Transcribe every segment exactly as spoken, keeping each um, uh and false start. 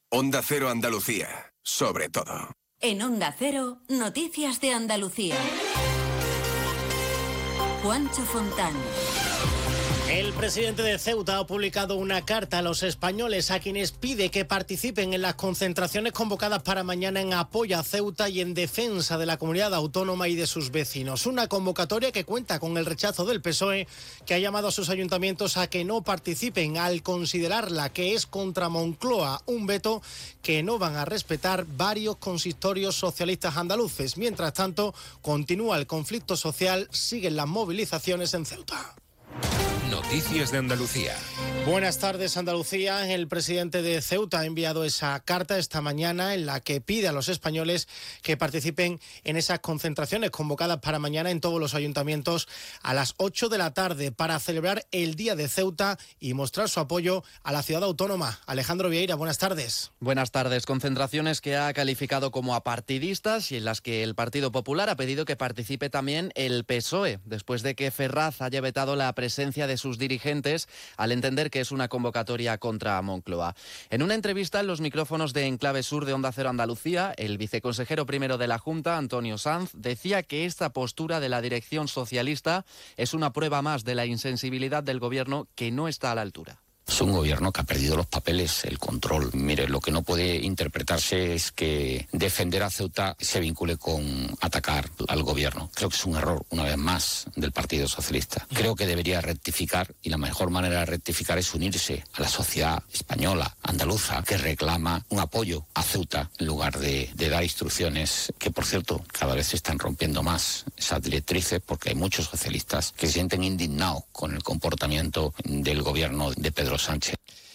Onda Cero Andalucía, sobre todo. En Onda Cero, noticias de Andalucía. Juancho Fontán. El presidente de Ceuta ha publicado una carta a los españoles a quienes pide que participen en las concentraciones convocadas para mañana en apoyo a Ceuta y en defensa de la comunidad autónoma y de sus vecinos. Una convocatoria que cuenta con el rechazo del P S O E, que ha llamado a sus ayuntamientos a que no participen al considerarla que es contra Moncloa, un veto que no van a respetar varios consistorios socialistas andaluces. Mientras tanto, continúa el conflicto social, siguen las movilizaciones en Ceuta. Noticias de Andalucía. Buenas tardes, Andalucía. El presidente de Ceuta ha enviado esa carta esta mañana en la que pide a los españoles que participen en esas concentraciones convocadas para mañana en todos los ayuntamientos a las ocho de la tarde para celebrar el Día de Ceuta y mostrar su apoyo a la ciudad autónoma. Alejandro Vieira, buenas tardes. Buenas tardes. Concentraciones que ha calificado como apartidistas y en las que el Partido Popular ha pedido que participe también el P S O E, después de que Ferraz haya vetado la presencia de sus dirigentes al entender que es una convocatoria contra Moncloa. En una entrevista en los micrófonos de Enclave Sur de Onda Cero Andalucía, el viceconsejero primero de la Junta, Antonio Sanz, decía que esta postura de la dirección socialista es una prueba más de la insensibilidad del gobierno, que no está a la altura. Es un gobierno que ha perdido los papeles, el control. Mire, lo que no puede interpretarse es que defender a Ceuta se vincule con atacar al gobierno. Creo que es un error, una vez más, del Partido Socialista. Creo que debería rectificar, y la mejor manera de rectificar es unirse a la sociedad española, andaluza, que reclama un apoyo a Ceuta en lugar de, de dar instrucciones que, por cierto, cada vez se están rompiendo más esas directrices, porque hay muchos socialistas que se sienten indignados con el comportamiento del gobierno de Pedro Sánchez.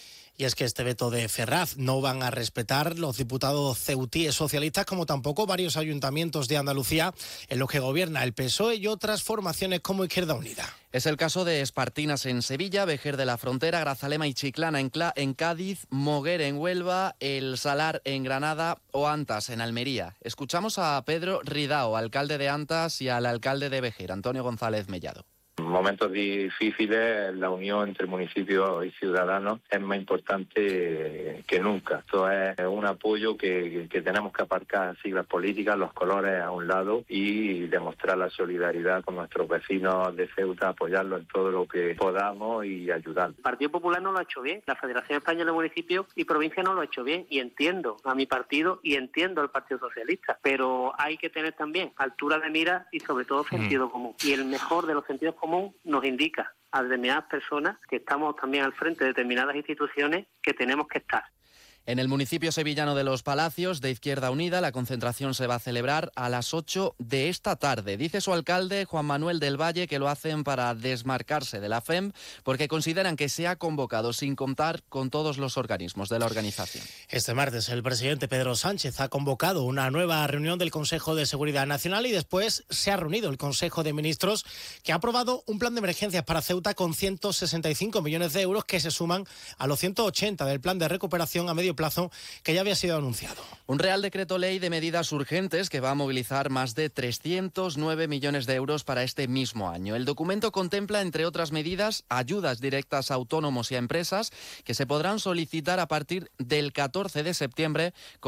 Y es que este veto de Ferraz no van a respetar los diputados ceutíes socialistas, como tampoco varios ayuntamientos de Andalucía en los que gobierna el P S O E y otras formaciones como Izquierda Unida. Es el caso de Espartinas en Sevilla, Vejer de la Frontera, Grazalema y Chiclana en, Cla- en Cádiz, Moguer en Huelva, El Salar en Granada o Antas en Almería. Escuchamos a Pedro Ridao, alcalde de Antas, y al alcalde de Vejer, Antonio González Mellado. En momentos difíciles, la unión entre municipios y ciudadanos es más importante que nunca. Esto es un apoyo que, que tenemos que aparcar siglas políticas, los colores a un lado, y demostrar la solidaridad con nuestros vecinos de Ceuta, apoyarlos en todo lo que podamos y ayudar. El Partido Popular no lo ha hecho bien, la Federación Española de Municipios y Provincias no lo ha hecho bien, y entiendo a mi partido y entiendo al Partido Socialista, pero hay que tener también altura de mira y sobre todo sentido mm. común. Y el mejor de los sentidos común nos indica a determinadas personas que estamos también al frente de determinadas instituciones que tenemos que estar. En el municipio sevillano de Los Palacios, de Izquierda Unida, la concentración se va a celebrar a las ocho de esta tarde. Dice su alcalde, Juan Manuel del Valle, que lo hacen para desmarcarse de la F E M, porque consideran que se ha convocado sin contar con todos los organismos de la organización. Este martes el presidente Pedro Sánchez ha convocado una nueva reunión del Consejo de Seguridad Nacional y después se ha reunido el Consejo de Ministros, que ha aprobado un plan de emergencias para Ceuta con ciento sesenta y cinco millones de euros que se suman a los ciento ochenta del plan de recuperación a medio plazo que ya había sido anunciado. Un Real Decreto Ley de medidas urgentes que va a movilizar más de trescientos nueve millones de euros para este mismo año. El documento contempla, entre otras medidas, ayudas directas a autónomos y a empresas que se podrán solicitar a partir del catorce de septiembre